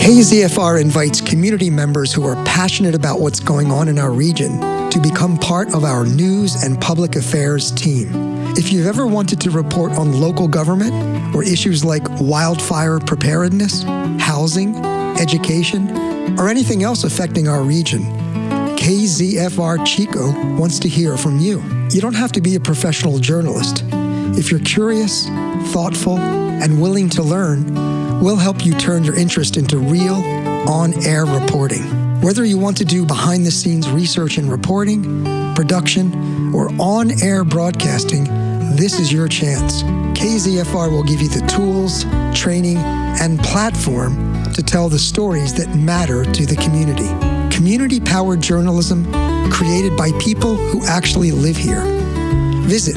KZFR invites community members who are passionate about what's going on in our region to become part of our news and public affairs team. If you've ever wanted to report on local government or issues like wildfire preparedness, housing, education, or anything else affecting our region, KZFR Chico wants to hear from you. You don't have to be a professional journalist. If you're curious, thoughtful, and willing to learn, we'll help you turn your interest into real, on-air reporting. Whether you want to do behind-the-scenes research and reporting, production, or on-air broadcasting, this is your chance. KZFR will give you the tools, training, and platform to tell the stories that matter to the community. Community-powered journalism created by people who actually live here. Visit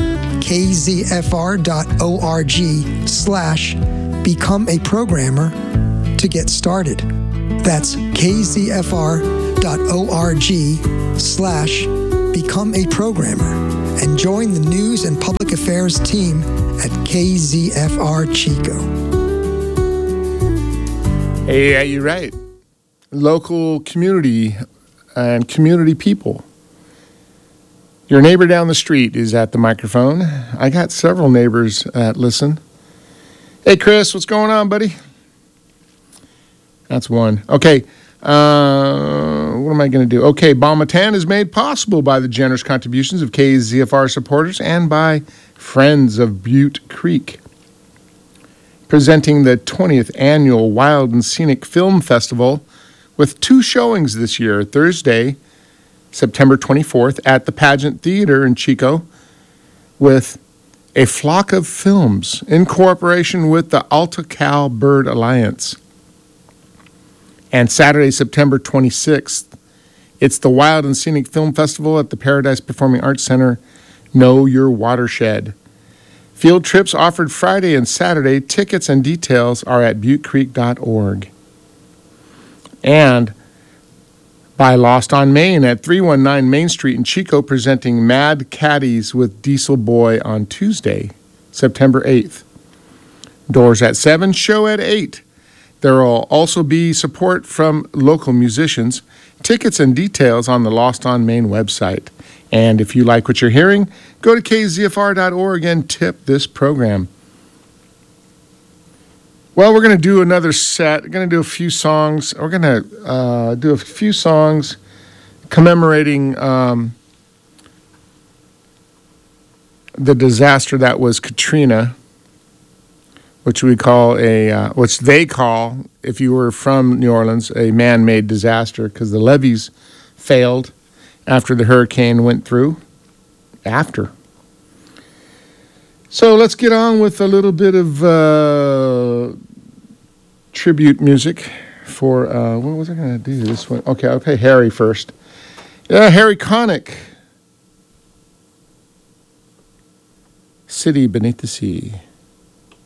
kzfr.org/become a programmer to get started. That's kzfr.org/become a programmer and join the news and public affairs team at KZFR Chico. Hey, you're right. Local community and community people. Your neighbor down the street is at the microphone. I got several neighbors that listen. Hey, Chris, what's going on, buddy? That's one. Okay, what am I going to do? Okay, Balmatan is made possible by the generous contributions of KZFR supporters and by Friends of Butte Creek. Presenting the 20th Annual Wild and Scenic Film Festival with 2 showings this year, Thursday, September 24th at the Pageant Theater in Chico with A Flock of Films in cooperation with the Alta Cal Bird Alliance. And Saturday, September 26th, it's the Wild and Scenic Film Festival at the Paradise Performing Arts Center. Know Your Watershed. Field trips offered Friday and Saturday. Tickets and details are at buttecreek.org. And by Lost on Main at 319 Main Street in Chico, presenting Mad Caddies with Diesel Boy on Tuesday, September 8th. Doors at 7, show at 8. There will also be support from local musicians. Tickets and details on the Lost on Main website. And if you like what you're hearing, go to kzfr.org and tip this program. Well, we're going to do another set. We're going to do a few songs. We're going to do a few songs commemorating the disaster that was Katrina, which they call, if you were from New Orleans, a man-made disaster because the levees failed after the hurricane went through. So let's get on with a little bit of tribute music for, what was I going to do this one? Okay, I'll play Harry first. Harry Connick. City Beneath the Sea.